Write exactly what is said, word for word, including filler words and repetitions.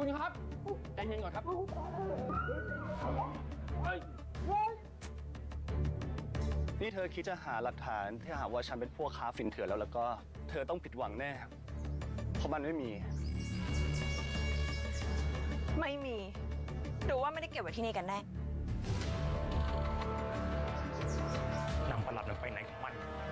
ครับใจเย็นก่อนครับนี่เธอคิดจะหาหลักฐานที่หาว่าฉันเป็นพวกค้าฝิ่นเถื่อนแล้วแล้วก็เธอต้องผิดหวังแน่เพราะมันไม่มีไม่มีหรือว่าไม่ได้เก็บไว้ที่นี่กันแน่นางประหลัดมันไปไหนของมัน